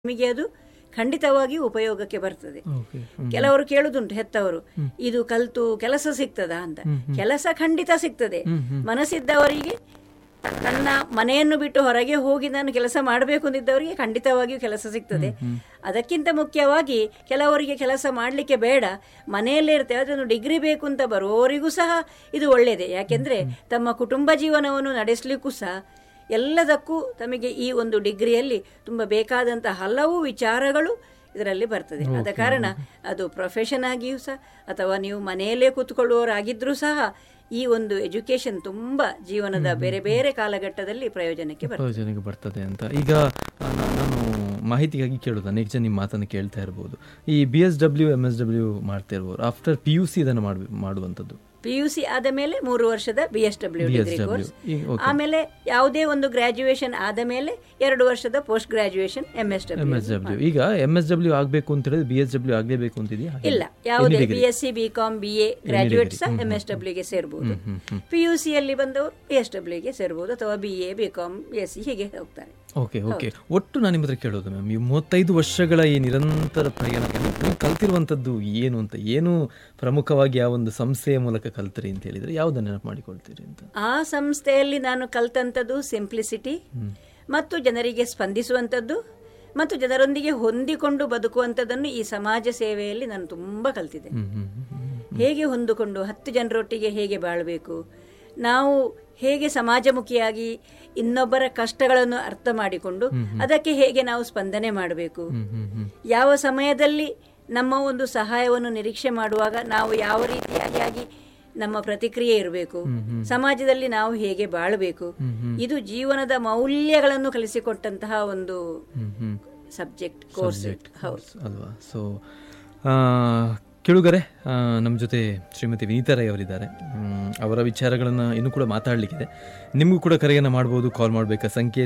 ನಿಮಗೆ ಅದು ಖಂಡಿತವಾಗಿಯೂ ಉಪಯೋಗಕ್ಕೆ ಬರ್ತದೆ. ಕೆಲವರು ಕೇಳುದುಂಟು ಹೆತ್ತವರು, ಇದು ಕಲ್ತು ಕೆಲಸ ಸಿಗ್ತದಾ ಅಂತ. ಕೆಲಸ ಖಂಡಿತ ಸಿಗ್ತದೆ. ಮನಸ್ಸಿದ್ದವರಿಗೆ, ನನ್ನ ಮನೆಯನ್ನು ಬಿಟ್ಟು ಹೊರಗೆ ಹೋಗಿ ನಾನು ಕೆಲಸ ಮಾಡಬೇಕು ಅಂದಿದ್ದವರಿಗೆ ಖಂಡಿತವಾಗಿಯೂ ಕೆಲಸ ಸಿಗ್ತದೆ. ಅದಕ್ಕಿಂತ ಮುಖ್ಯವಾಗಿ ಕೆಲವರಿಗೆ ಕೆಲಸ ಮಾಡಲಿಕ್ಕೆ ಬೇಡ, ಮನೆಯಲ್ಲೇ ಇರ್ತೇವೆ, ಅದನ್ನು ಡಿಗ್ರಿ ಬೇಕು ಅಂತ ಬರೋರಿಗೂ ಸಹ ಇದು ಒಳ್ಳೆಯದೇ. ಯಾಕೆಂದರೆ ತಮ್ಮ ಕುಟುಂಬ ಜೀವನವನ್ನು ನಡೆಸಲಿಕ್ಕೂ ಸಹ ಎಲ್ಲದಕ್ಕೂ ತಮಗೆ ಈ ಒಂದು ಡಿಗ್ರಿಯಲ್ಲಿ ತುಂಬ ಬೇಕಾದಂಥ ಹಲವು ವಿಚಾರಗಳು ಇದರಲ್ಲಿ ಬರ್ತದೆ. ಆದ ಕಾರಣ ಅದು ಪ್ರೊಫೆಷನ್ ಆಗಿಯೂ ಸಹ ಅಥವಾ ನೀವು ಮನೆಯಲ್ಲೇ ಕೂತ್ಕೊಳ್ಳುವವರಾಗಿದ್ದರೂ ಸಹ ಈ ಒಂದು ಎಜುಕೇಶನ್ ತುಂಬ ಜೀವನದ ಬೇರೆ ಬೇರೆ ಕಾಲಘಟ್ಟದಲ್ಲಿ ಪ್ರಯೋಜನಕ್ಕೆ ಬರ್ತದೆ ಅಂತ. ಈಗ ನಾನು ಮಾಹಿತಿಗಾಗಿ ಕೇಳೋದು, ಅನೇಕ ಜನ ನಿಮ್ಮ ಮಾತನ್ನು ಕೇಳ್ತಾ ಇರ್ಬೋದು. ಈ BSW MSW ಮಾಡ್ತಾ ಇರ್ಬೋದು, ಆಫ್ಟರ್ PUC ಇದನ್ನು ಮಾಡುವಂಥದ್ದು. PUC ಆದ ಮೇಲೆ 3 ವರ್ಷದ BSW ಡಿಗ್ರಿ ಕೋರ್ಸ್, ಆಮೇಲೆ ಯಾವುದೇ ಒಂದು ಗ್ರಾಜ್ಯುಯೇಷನ್ ಆದ ಮೇಲೆ 2 ವರ್ಷದ ಪೋಸ್ಟ್ ಗ್ರಾಜ್ಯುಯೇಷನ್ MSW. ಈಗ MSW ಆಗಬೇಕು ಅಂತ ಹೇಳಿದ್ರೆ BSW ಆಗಲೇಬೇಕು ಅಂತಿದೆಯಾ? ಇಲ್ಲ, ಯಾವುದೇ BSc BCom BA graduates MSW ಗೆ ಸೇರಬಹುದು. PUC ಯಲ್ಲಿ ಬಂದವರು BSW ಗೆ ಸೇರಬಹುದು, ಅಥವಾ BA BCom BSc ಹೀಗೆ ಹೋಗ್ತಾರೆ. ಓಕೆ. ಒಟ್ಟು ನಾನು ನಿಮ್ಮ ಹತ್ರ ಕೇಳೋದು ಮ್ಯಾಮ್, ಈ 35 ವರ್ಷಗಳ ಈ ನಿರಂತರ ಪ್ರಯಾಣ ಕಲ್ತಿರುವಂಥದ್ದು ಏನು ಅಂತ, ಏನು ಪ್ರಮುಖವಾಗಿ ಆ ಒಂದು ಸಂಸ್ಥೆಯ ಮೂಲಕ ಕಲ್ತರಿ ಅಂತ ಹೇಳಿದ್ರೆ ಯಾವುದನ್ನು ನೆನಪು ಮಾಡಿಕೊಳ್ತೀರಿ ಅಂತ? ಆ ಸಂಸ್ಥೆಯಲ್ಲಿ ನಾನು ಕಲ್ತಂಥದ್ದು ಸಿಂಪ್ಲಿಸಿಟಿ, ಮತ್ತು ಜನರಿಗೆ ಸ್ಪಂದಿಸುವಂಥದ್ದು, ಮತ್ತು ಜನರೊಂದಿಗೆ ಹೊಂದಿಕೊಂಡು ಬದುಕುವಂಥದ್ದನ್ನು ಈ ಸಮಾಜ ಸೇವೆಯಲ್ಲಿ ನಾನು ತುಂಬ ಕಲ್ತಿದ್ದೆ. ಹೇಗೆ ಹೊಂದಿಕೊಂಡು 10 ಜನರೊಟ್ಟಿಗೆ ಹೇಗೆ ಬಾಳಬೇಕು, ನಾವು ಹೇಗೆ ಸಮಾಜಮುಖಿಯಾಗಿ ಇನ್ನೊಬ್ಬರ ಕಷ್ಟಗಳನ್ನು ಅರ್ಥ ಮಾಡಿಕೊಂಡು ಅದಕ್ಕೆ ಹೇಗೆ ನಾವು ಸ್ಪಂದನೆ ಮಾಡಬೇಕು, ಯಾವ ಸಮಯದಲ್ಲಿ ನಮ್ಮ ಒಂದು ಸಹಾಯವನ್ನು ನಿರೀಕ್ಷೆ ಮಾಡುವಾಗ ನಾವು ಯಾವ ರೀತಿಯಾಗಿ ನಮ್ಮ ಪ್ರತಿಕ್ರಿಯೆ ಇರಬೇಕು, ಸಮಾಜದಲ್ಲಿ ನಾವು ಹೇಗೆ ಬಾಳಬೇಕು, ಇದು ಜೀವನದ ಮೌಲ್ಯಗಳನ್ನು ಕಲಿಸಿಕೊಟ್ಟಂತಹ ಒಂದು ಸಬ್ಜೆಕ್ಟ್ ಕೋರ್ಸ್ ಅಲ್ವಾ? ಸೊ ಕೇಳುಗರೆ, ನಮ್ಮ ಜೊತೆ ಶ್ರೀಮತಿ ವಿನೀತಾ ರೈ ಅವರಿದ್ದಾರೆ. ಅವರ ವಿಚಾರಗಳನ್ನು ಇನ್ನೂ ಕೂಡ ಮಾತಾಡಲಿಕ್ಕಿದೆ. ನಿಮಗೂ ಕೂಡ ಕರೆಯನ್ನು ಮಾಡ್ಬೋದು. ಕಾಲ್ ಮಾಡಬೇಕಾದ ಸಂಖ್ಯೆ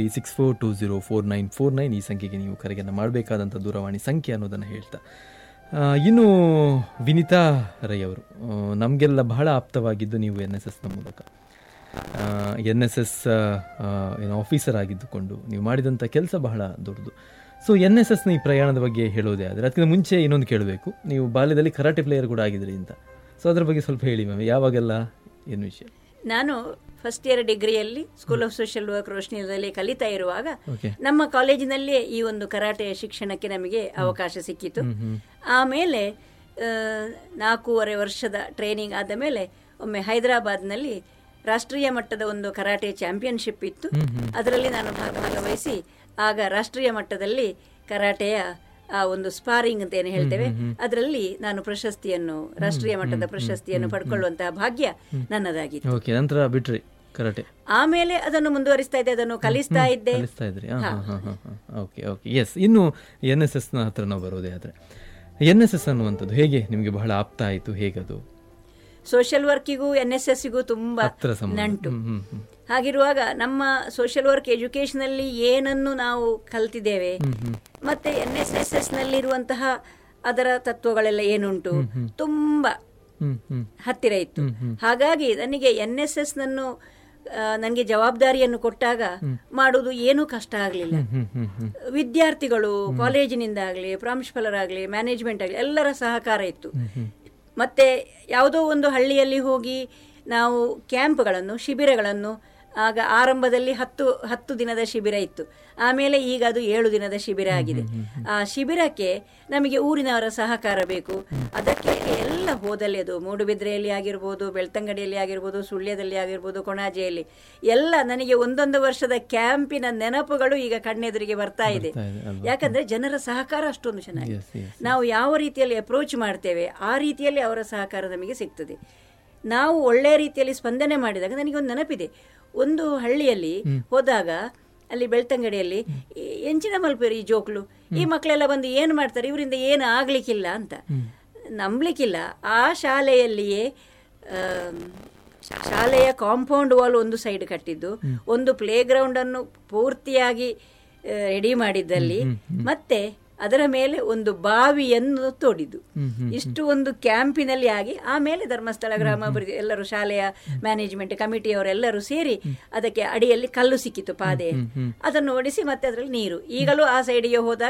6364204949. ಈ ಸಂಖ್ಯೆಗೆ ನೀವು ಕರೆಯನ್ನು ಮಾಡಬೇಕಾದಂಥ ದೂರವಾಣಿ ಸಂಖ್ಯೆ ಅನ್ನೋದನ್ನು ಹೇಳ್ತಾ, ಇನ್ನು ವಿನೀತಾ ರೈ ಅವರು ನಮಗೆಲ್ಲ ಬಹಳ ಆಪ್ತವಾಗಿದ್ದು ನೀವು NSSನ ಮೂಲಕ. NSS ಆಫೀಸರ್ ಆಗಿದ್ದುಕೊಂಡು ನೀವು ಮಾಡಿದಂಥ ಕೆಲಸ ಬಹಳ ದೊಡ್ಡದು. ಸೊ NSSನ ಈ ಪ್ರಯಾಣದ ಬಗ್ಗೆ ಹೇಳೋದೇ ಆದರೆ ಅದಕ್ಕಿಂತ ಮುಂಚೆ ಇನ್ನೊಂದು ಕೇಳಬೇಕು, ನೀವು ಬಾಲ್ಯದಲ್ಲಿ ಕರಾಟೆ ಪ್ಲೇಯರ್ ಕೂಡ ಆಗಿದ್ರಿ ಅಂತ. ಸೊ ಅದ್ರ ಬಗ್ಗೆ ಸ್ವಲ್ಪ ಹೇಳಿ ಮ್ಯಾಮ್, ಯಾವಾಗೆಲ್ಲ ಏನು ವಿಷಯ? ನಾನು ಫಸ್ಟ್ ಇಯರ್ ಡಿಗ್ರಿಯಲ್ಲಿ ಸ್ಕೂಲ್ ಆಫ್ ಸೋಷಿಯಲ್ ವರ್ಕ್ ರೋಶ್ನಿಯಲ್ಲಿ ಕಲಿತಾ ಇರುವಾಗ ನಮ್ಮ ಕಾಲೇಜಿನಲ್ಲೇ ಈ ಒಂದು ಕರಾಟೆ ಶಿಕ್ಷಣಕ್ಕೆ ನಮಗೆ ಅವಕಾಶ ಸಿಕ್ಕಿತು. ಆಮೇಲೆ 4.5 ವರ್ಷದ ಟ್ರೈನಿಂಗ್ ಆದ ಮೇಲೆ ಒಮ್ಮೆ ಹೈದರಾಬಾದ್ನಲ್ಲಿ ರಾಷ್ಟ್ರೀಯ ಮಟ್ಟದ ಒಂದು ಕರಾಟೆ ಚಾಂಪಿಯನ್ಶಿಪ್ ಇತ್ತು. ಅದರಲ್ಲಿ ನಾನು ಭಾಗವಹಿಸಿ ಆಗ ರಾಷ್ಟ್ರೀಯ ಮಟ್ಟದಲ್ಲಿ ಕರಾಟೆಯ ಆ ಒಂದು ಸ್ಪಾರಿಂಗ್ ಅಂತ ಏನು ಹೇಳ್ತೇವೆ, ಅದರಲ್ಲಿ ನಾನು ರಾಷ್ಟ್ರೀಯ ಮಟ್ಟದ ಪ್ರಶಸ್ತಿಯನ್ನು ಪಡ್ಕೊಳ್ಳುವಂತಹ ಭಾಗ್ಯ ನನ್ನದಾಗಿತ್ತು. ನಂತರ ಬಿಟ್ರಿ ಕರಾಟೆ? ಆಮೇಲೆ ಅದನ್ನು ಮುಂದುವರಿಸ್ತಾ ಇದ್ದೆ, ಅದನ್ನು ಕಲಿಸ್ತಾ ಇದ್ದೆ. ಇನ್ನು NSSನ ಹತ್ರ ನಾವು ಬರೋದೇ ಆದರೆ, NSS ಅನ್ನುವಂಥದ್ದು ಹೇಗೆ ನಿಮಗೆ ಬಹಳ ಆಪ್ತ ಆಯಿತು? ಹೇಗದು? ಸೋಷಿಯಲ್ ವರ್ಕಿಗೂ NSSಗೂ ತುಂಬಾ ನಂಟು. ಹಾಗಿರುವಾಗ ನಮ್ಮ ಸೋಷಿಯಲ್ ವರ್ಕ್ ಎಜುಕೇಶನಲ್ಲಿ ಏನನ್ನು ನಾವು ಕಲ್ತಿದ್ದೇವೆ, ಮತ್ತೆ NSS ನಲ್ಲಿರುವಂತಹ ಅದರ ತತ್ವಗಳೆಲ್ಲ ಏನುಂಟು ತುಂಬಾ ಹತ್ತಿರ ಇತ್ತು. ಹಾಗಾಗಿ ನನಗೆ NSS ನನಗೆ ಜವಾಬ್ದಾರಿಯನ್ನು ಕೊಟ್ಟಾಗ ಮಾಡುವುದು ಏನೂ ಕಷ್ಟ ಆಗಲಿಲ್ಲ. ವಿದ್ಯಾರ್ಥಿಗಳು, ಕಾಲೇಜಿನಿಂದ ಆಗಲಿ, ಪ್ರಾಂಶುಪಾಲರಾಗಲಿ, ಮ್ಯಾನೇಜ್ಮೆಂಟ್ ಆಗಲಿ, ಎಲ್ಲರ ಸಹಕಾರ ಇತ್ತು. ಮತ್ತೆ ಯಾವುದೋ ಒಂದು ಹಳ್ಳಿಯಲ್ಲಿ ಹೋಗಿ ನಾವು ಕ್ಯಾಂಪ್ಗಳನ್ನು, ಶಿಬಿರಗಳನ್ನು, ಆಗ ಆರಂಭದಲ್ಲಿ 10 ದಿನದ ಶಿಬಿರ ಇತ್ತು, ಆಮೇಲೆ ಈಗ ಅದು 7 ದಿನದ ಶಿಬಿರ ಆಗಿದೆ. ಆ ಶಿಬಿರಕ್ಕೆ ನಮಗೆ ಊರಿನವರ ಸಹಕಾರ ಬೇಕು. ಅದಕ್ಕೆ ಎಲ್ಲ ಹೋದಲ್ಲಿ, ಅದು ಮೂಡುಬಿದ್ರೆಯಲ್ಲಿ ಆಗಿರ್ಬೋದು, ಬೆಳ್ತಂಗಡಿಯಲ್ಲಿ ಆಗಿರ್ಬೋದು, ಸುಳ್ಯದಲ್ಲಿ ಆಗಿರ್ಬೋದು, ಕೊಣಾಜೆಯಲ್ಲಿ ಎಲ್ಲ ನನಗೆ 1 ವರ್ಷದ ಕ್ಯಾಂಪಿನ ನೆನಪುಗಳು ಈಗ ಕಣ್ಣೆದುರಿಗೆ ಬರ್ತಾ ಇದೆ. ಯಾಕಂದ್ರೆ ಜನರ ಸಹಕಾರ ಅಷ್ಟೊಂದು ಚೆನ್ನಾಗಿದೆ. ನಾವು ಯಾವ ರೀತಿಯಲ್ಲಿ ಅಪ್ರೋಚ್ ಮಾಡ್ತೇವೆ ಆ ರೀತಿಯಲ್ಲಿ ಅವರ ಸಹಕಾರ ನಮಗೆ ಸಿಗ್ತದೆ. ನಾವು ಒಳ್ಳೆಯ ರೀತಿಯಲ್ಲಿ ಸ್ಪಂದನೆ ಮಾಡಿದಾಗ ನನಗೊಂದು ನೆನಪಿದೆ, ಒಂದು ಹಳ್ಳಿಯಲ್ಲಿ ಹೋದಾಗ ಅಲ್ಲಿ ಬೆಳ್ತಂಗಡಿಯಲ್ಲಿ ಎಂಚಿನ ಮಲ್ಪೇರಿ ಈ ಜೋಕ್ಲು, ಈ ಮಕ್ಕಳೆಲ್ಲ ಬಂದು ಏನು ಮಾಡ್ತಾರೆ, ಇವರಿಂದ ಏನು ಆಗ್ಲಿಕ್ಕಿಲ್ಲ ಅಂತ. ನಂಬಲಿಕ್ಕಿಲ್ಲ, ಆ ಶಾಲೆಯಲ್ಲಿಯೇ ಶಾಲೆಯ ಕಾಂಪೌಂಡ್ ವಾಲ್ ಒಂದು ಸೈಡ್ ಕಟ್ಟಿದ್ದು, ಒಂದು ಪ್ಲೇ ಗ್ರೌಂಡ್ ಅನ್ನು ಪೂರ್ತಿಯಾಗಿ ರೆಡಿ ಮಾಡಿದ್ದಲ್ಲಿ, ಮತ್ತೆ ಅದರ ಮೇಲೆ ಒಂದು ಬಾವಿಯನ್ನು ತೋಡಿದ್ದು. ಇಷ್ಟು ಒಂದು ಕ್ಯಾಂಪಿನಲ್ಲಿ ಆಗಿ ಆಮೇಲೆ ಧರ್ಮಸ್ಥಳ ಗ್ರಾಮಾಭಿವೃದ್ಧಿ ಎಲ್ಲರೂ, ಶಾಲೆಯ ಮ್ಯಾನೇಜ್ಮೆಂಟ್ ಕಮಿಟಿಯವರೆಲ್ಲರೂ ಸೇರಿ ಅದಕ್ಕೆ ಅಡಿಯಲ್ಲಿ ಕಲ್ಲು ಸಿಕ್ಕಿತು, ಪಾದೆ, ಅದನ್ನು ಓಡಿಸಿ ಮತ್ತೆ ಅದರಲ್ಲಿ ನೀರು. ಈಗಲೂ ಆ ಸೈಡಿಗೆ ಹೋದಾಗ